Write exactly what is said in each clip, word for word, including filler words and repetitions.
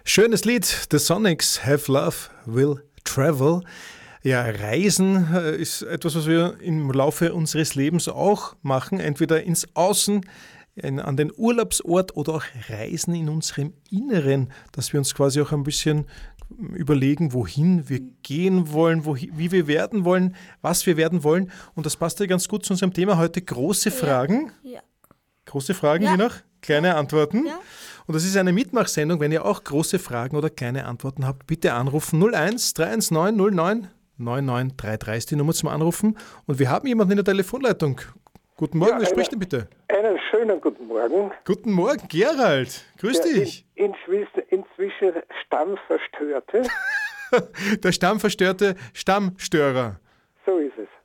Schönes Lied, The Sonics, Have Love Will Travel. Ja, Reisen äh, ist etwas, was wir im Laufe unseres Lebens auch machen, entweder ins Außen, in, an den Urlaubsort oder auch Reisen in unserem Inneren, dass wir uns quasi auch ein bisschen überlegen, wohin wir gehen wollen, wohin, wie wir werden wollen, was wir werden wollen. Und das passt ja ganz gut zu unserem Thema heute, große Fragen. Ja. ja. Große Fragen, Ja. je nach kleine Antworten. Ja. Und das ist eine Mitmachsendung. Wenn ihr auch große Fragen oder kleine Antworten habt, bitte anrufen. null eins drei eins neun null neun neun neun drei drei ist die Nummer zum Anrufen. Und wir haben jemanden in der Telefonleitung. Guten Morgen, Ja, wer eine- spricht denn bitte? Einen schönen guten Morgen. Guten Morgen, Gerald. Grüß Der dich. in, inzwischen, inzwischen stammverstörte. Der stammverstörte Stammstörer. So ist es.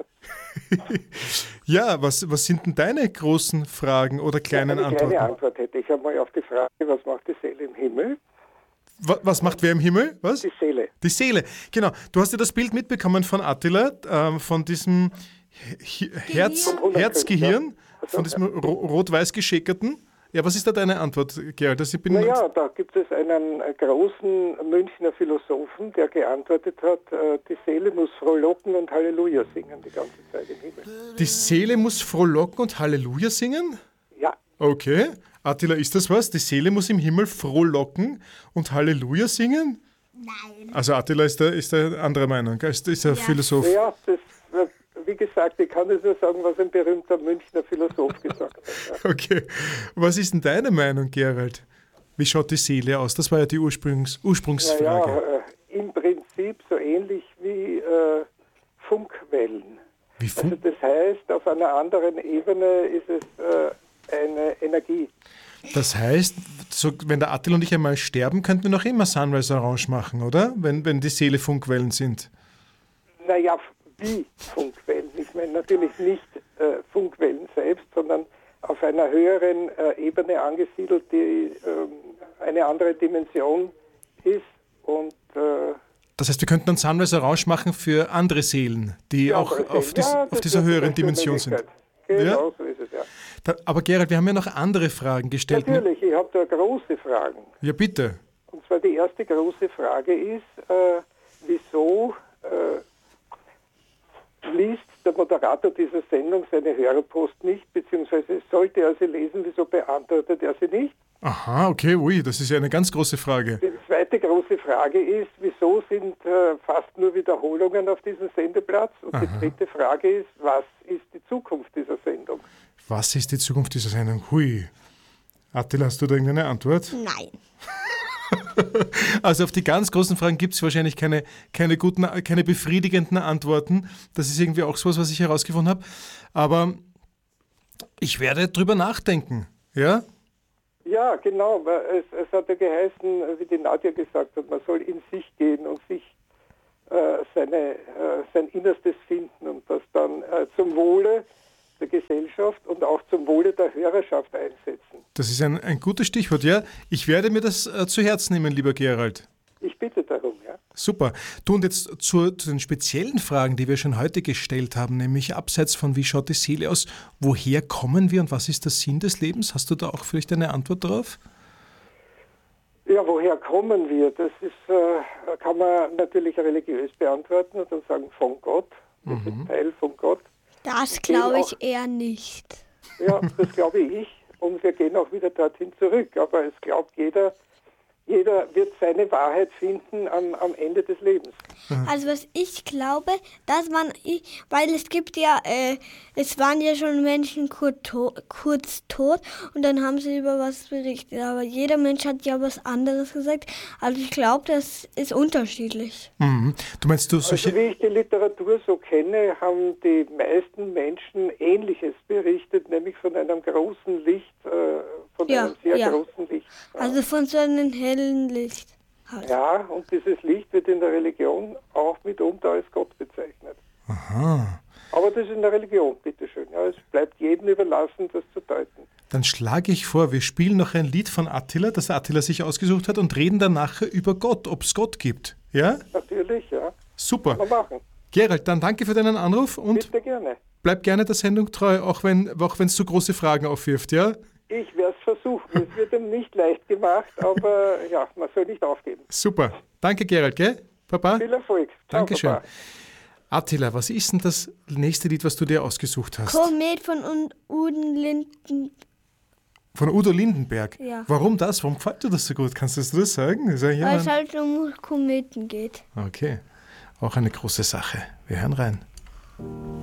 Ja, was, was sind denn deine großen Fragen oder kleinen Eine Antworten? kleine Antwort hätte ich einmal auf die Frage, was macht die Seele im Himmel? Wa- Was macht wer im Himmel? Was? Die Seele. Die Seele. Genau. Du hast ja das Bild mitbekommen von Attila, ähm, von diesem Hi- Herz, Gehirn. Herzgehirn, Also, von diesem ro- rot-weiß geschäkerten. Ja, was ist da deine Antwort, Gerald? Also ich bin Naja, da gibt es einen äh, großen Münchner Philosophen, der geantwortet hat, äh, die Seele muss frohlocken und Halleluja singen die ganze Zeit im Himmel. Die Seele muss frohlocken und Halleluja singen? Ja, Okay. Attila, ist das was? Die Seele muss im Himmel frohlocken und Halleluja singen? Nein. Also Attila ist der, ist der anderer Meinung, gell? ist, ist ein Philosoph. ja, das, äh, wie gesagt, ich kann es nur sagen, was ein berühmter Münchner Philosoph gesagt hat. Ja. Okay. Was ist denn deine Meinung, Gerald? Wie schaut die Seele aus? Das war ja die Ursprungs Ursprungsfrage. Naja, äh, im Prinzip so ähnlich wie äh, Funkwellen. Wie Also fun- das heißt, auf einer anderen Ebene ist es äh, eine Energie. Das heißt, so, wenn der Attila und ich einmal sterben, könnten wir noch immer Sunrise Orange machen, oder? Wenn, wenn die Seele Funkwellen sind. Naja, wie Funkwellen. Ich meine natürlich nicht äh, Funkwellen selbst, sondern auf einer höheren äh, Ebene angesiedelt, die ähm, eine andere Dimension ist. Und äh, Das heißt, wir könnten dann Sunrise Orange machen für andere Seelen, die ja, auch aber auf, dies, ja, auf das dieser ist höheren vielleicht eine Dimension sind. Möglichkeit. Genau, so ist es, ja. Da, aber Gerald, wir haben ja noch andere Fragen gestellt. Natürlich, ich habe da große Fragen. Ja, bitte. Und zwar die erste große Frage ist, äh, wieso äh, liest der Moderator dieser Sendung seine Hörerpost nicht, beziehungsweise sollte er sie lesen, wieso beantwortet er sie nicht? Aha, okay, ui, das ist ja eine ganz große Frage. Die zweite große Frage ist, wieso sind äh, fast nur Wiederholungen auf diesem Sendeplatz? Und die dritte Frage ist, was ist die Zukunft dieser Sendung? Was ist die Zukunft dieser Sendung? Hui. Attila, hast du da irgendeine Antwort? Nein. Also auf die ganz großen Fragen gibt es wahrscheinlich keine, keine guten, keine befriedigenden Antworten. Das ist irgendwie auch sowas, was ich herausgefunden habe. Aber ich werde drüber nachdenken. Ja? Ja, genau. weil Es, es hat ja geheißen, wie die Nadja gesagt hat, man soll in sich gehen und sich äh, seine, äh, sein Innerstes finden und das dann äh, zum Wohle der Gesellschaft und auch zum Wohle der Hörerschaft einsetzen. Das ist ein, ein gutes Stichwort. Ja, ich werde mir das äh, zu Herzen nehmen, lieber Gerald. Ich bitte darum, ja. Super. Du, und jetzt zu, zu den speziellen Fragen, die wir schon heute gestellt haben, nämlich abseits von wie schaut die Seele aus, woher kommen wir und was ist der Sinn des Lebens? Hast du da auch vielleicht eine Antwort darauf? Ja, woher kommen wir? Das ist, äh, kann man natürlich religiös beantworten und dann sagen von Gott. Wir sind Teil von Gott. Das glaube ich eher nicht. Ja, das glaube ich. Und wir gehen auch wieder dorthin zurück. Aber es glaubt jeder, jeder wird seine Wahrheit finden am, am Ende des Lebens. Also was ich glaube, dass man, weil es gibt ja, äh, es waren ja schon Menschen kurz, to kurz tot und dann haben sie über was berichtet. Aber jeder Mensch hat ja was anderes gesagt. Also ich glaube, das ist unterschiedlich. Mhm. Du meinst du solche... Also wie ich die Literatur so kenne, haben die meisten Menschen Ähnliches berichtet, nämlich von einem großen Licht, äh, von Ja, einem sehr ja. großen Licht. Also von so einem hellen Licht. Halt. Ja, und dieses Licht wird in der Religion auch mitunter als Gott bezeichnet. Aha. Aber das ist in der Religion, bitteschön. Ja, es bleibt jedem überlassen, das zu deuten. Dann schlage ich vor, wir spielen noch ein Lied von Attila, das Attila sich ausgesucht hat, und reden dann nachher über Gott, ob es Gott gibt. Ja? Natürlich, ja. Super. Mal machen. Gerald, dann danke für deinen Anruf und Bitte gerne. bleib gerne der Sendung treu, auch wenn auch wenn es so große Fragen aufwirft, ja? Ich werde es versuchen. Es wird ihm nicht leicht gemacht, aber ja, man soll nicht aufgeben. Super. Danke, Gerald, gell? Papa? Viel Erfolg. Ciao, Dankeschön. Papa. Attila, was ist denn das nächste Lied, was du dir ausgesucht hast? Komet von Un- Uden Linden. Von Udo Lindenberg. Ja. Warum das? Warum gefällt dir das so gut? Kannst du das sagen? Das ist ja Weil jemand- es halt um Kometen geht. Okay, auch eine große Sache. Wir hören rein.